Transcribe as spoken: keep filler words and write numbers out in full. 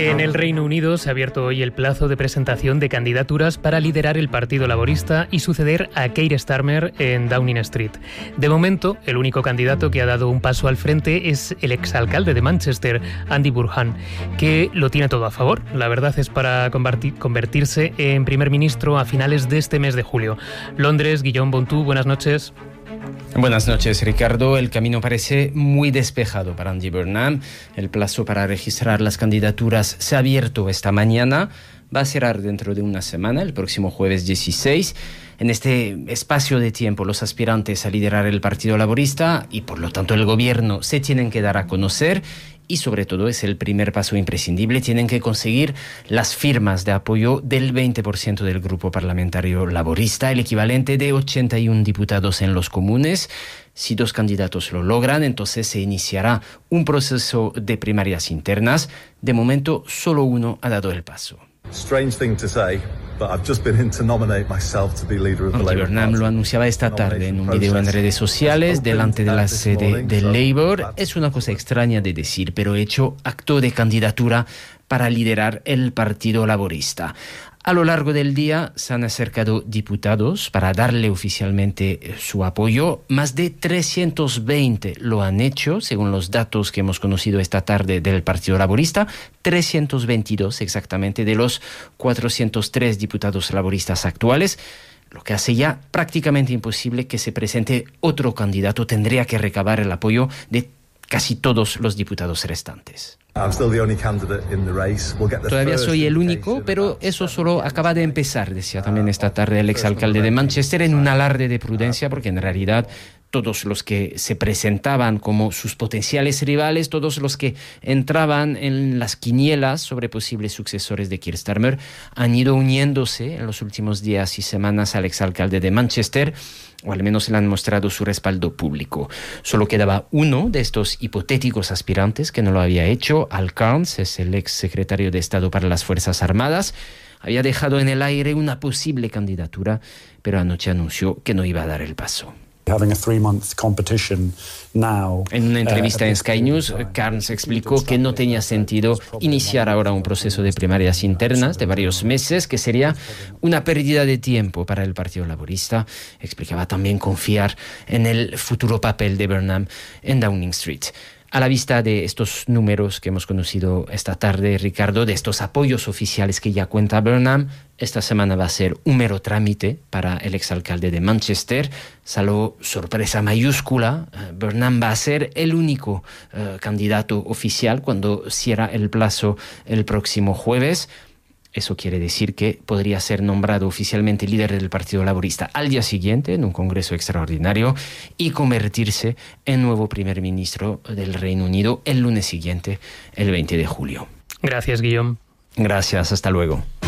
En el Reino Unido se ha abierto hoy el plazo de presentación de candidaturas para liderar el Partido Laborista y suceder a Keir Starmer en Downing Street. De momento, el único candidato que ha dado un paso al frente es el exalcalde de Manchester, Andy Burnham, que lo tiene todo a favor. La verdad es para convertirse en primer ministro a finales de este mes de julio. Londres, Guillaume Bontou, buenas noches. Buenas noches, Ricardo. El camino parece muy despejado para Andy Burnham. El plazo para registrar las candidaturas se ha abierto esta mañana. Va a cerrar dentro de una semana, el próximo jueves dieciséis. En este espacio de tiempo, los aspirantes a liderar el Partido Laborista y, por lo tanto, el gobierno se tienen que dar a conocer. Y sobre todo es el primer paso imprescindible, tienen que conseguir las firmas de apoyo del veinte por ciento del grupo parlamentario laborista, el equivalente de ochenta y uno diputados en los comunes. Si dos candidatos lo logran, entonces se iniciará un proceso de primarias internas. De momento, solo uno ha dado el paso. Strange thing to say, but I've just been in to nominate myself to be leader of the Andy Labour Burnham Party. lo anunciaba esta tarde en un video en redes sociales delante de la sede de Labour. Es una cosa extraña de decir, pero he hecho acto de candidatura para liderar el Partido Laborista. A lo largo del día se han acercado diputados para darle oficialmente su apoyo. Más de trescientos veinte lo han hecho, según los datos que hemos conocido esta tarde del Partido Laborista. trescientos veintidós exactamente de los cuatrocientos tres diputados laboristas actuales, lo que hace ya prácticamente imposible que se presente otro candidato. Tendría que recabar el apoyo de casi todos los diputados restantes. Todavía soy el único, pero eso solo acaba de empezar, decía también esta tarde el exalcalde de Manchester en un alarde de prudencia, porque en realidad todos los que se presentaban como sus potenciales rivales, todos los que entraban en las quinielas sobre posibles sucesores de Keir Starmer, han ido uniéndose en los últimos días y semanas al exalcalde de Manchester, o al menos le han mostrado su respaldo público. Solo quedaba uno de estos hipotéticos aspirantes que no lo había hecho. Al Cairns es el ex secretario de Estado para las Fuerzas Armadas. Había dejado en el aire una posible candidatura, pero anoche anunció que no iba a dar el paso. En una entrevista en Sky News, Cairns explicó que no tenía sentido iniciar ahora un proceso de primarias internas de varios meses, que sería una pérdida de tiempo para el Partido Laborista. Explicaba también confiar en el futuro papel de Burnham en Downing Street. A la vista de estos números que hemos conocido esta tarde, Ricardo, de estos apoyos oficiales que ya cuenta Burnham, esta semana va a ser un mero trámite para el exalcalde de Manchester. Salvo sorpresa mayúscula, Burnham va a ser el único uh, candidato oficial cuando cierra el plazo el próximo jueves. Eso quiere decir que podría ser nombrado oficialmente líder del Partido Laborista al día siguiente en un congreso extraordinario y convertirse en nuevo primer ministro del Reino Unido el lunes siguiente, el veinte de julio. Gracias, Guillaume. Gracias, hasta luego.